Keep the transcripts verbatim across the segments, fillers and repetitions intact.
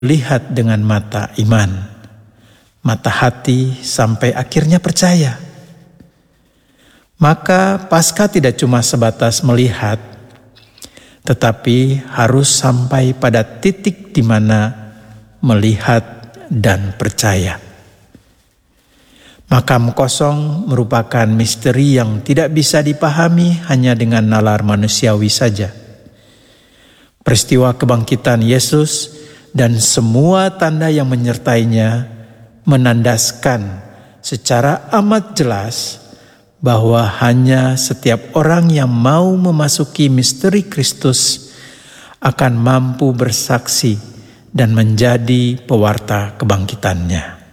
lihat dengan mata iman, mata hati sampai akhirnya percaya. Maka Paskah tidak cuma sebatas melihat, tetapi harus sampai pada titik di mana melihat dan percaya. Makam kosong merupakan misteri yang tidak bisa dipahami hanya dengan nalar manusiawi saja. Peristiwa kebangkitan Yesus dan semua tanda yang menyertainya menandaskan secara amat jelas bahwa hanya setiap orang yang mau memasuki misteri Kristus akan mampu bersaksi dan menjadi pewarta kebangkitannya.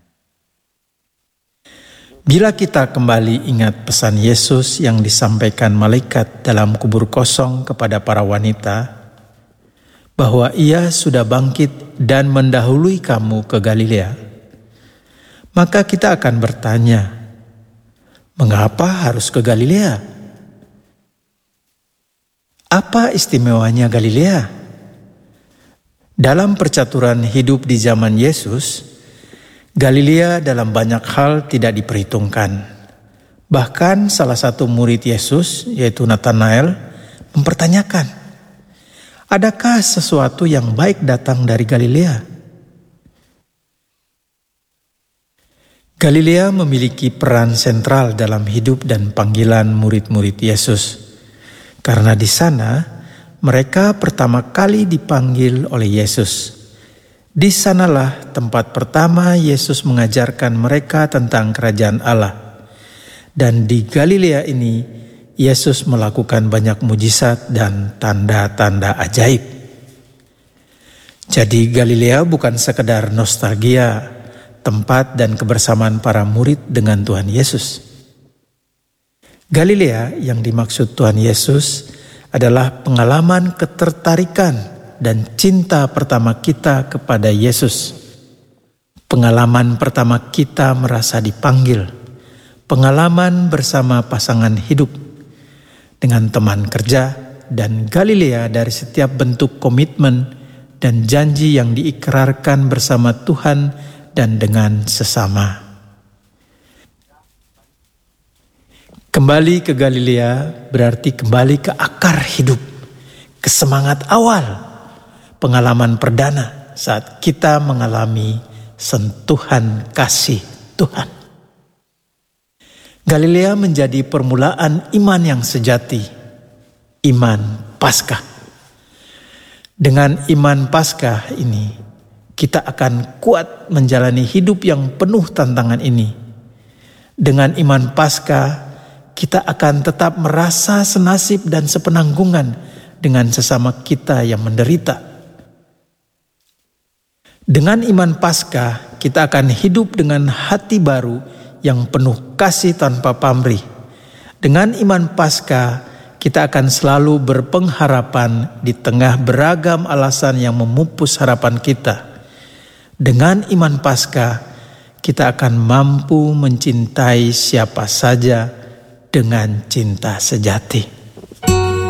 Bila kita kembali ingat pesan Yesus yang disampaikan malaikat dalam kubur kosong kepada para wanita, bahwa ia sudah bangkit dan mendahului kamu ke Galilea, maka kita akan bertanya, mengapa harus ke Galilea? Apa istimewanya Galilea? Dalam percaturan hidup di zaman Yesus, Galilea dalam banyak hal tidak diperhitungkan. Bahkan salah satu murid Yesus, yaitu Nathanael, mempertanyakan, adakah sesuatu yang baik datang dari Galilea? Galilea memiliki peran sentral dalam hidup dan panggilan murid-murid Yesus. Karena di sana, mereka pertama kali dipanggil oleh Yesus. Di sanalah tempat pertama Yesus mengajarkan mereka tentang kerajaan Allah. Dan di Galilea ini, Yesus melakukan banyak mujizat dan tanda-tanda ajaib. Jadi Galilea bukan sekedar nostalgia, tempat dan kebersamaan para murid dengan Tuhan Yesus. Galilea yang dimaksud Tuhan Yesus adalah pengalaman ketertarikan dan cinta pertama kita kepada Yesus. Pengalaman pertama kita merasa dipanggil. Pengalaman bersama pasangan hidup, dengan teman kerja, dan Galilea dari setiap bentuk komitmen dan janji yang diikrarkan bersama Tuhan dan dengan sesama. Kembali ke Galilea berarti kembali ke akar hidup, ke semangat awal, pengalaman perdana saat kita mengalami sentuhan kasih Tuhan. Galilea menjadi permulaan iman yang sejati, iman Paskah. Dengan iman Paskah ini, kita akan kuat menjalani hidup yang penuh tantangan ini. Dengan iman Paskah, kita akan tetap merasa senasib dan sepenanggungan dengan sesama kita yang menderita. Dengan iman Paskah, kita akan hidup dengan hati baru yang penuh kasih tanpa pamrih. Dengan iman Paskah, kita akan selalu berpengharapan di tengah beragam alasan yang memupus harapan kita. Dengan iman Paskah, kita akan mampu mencintai siapa saja dengan cinta sejati.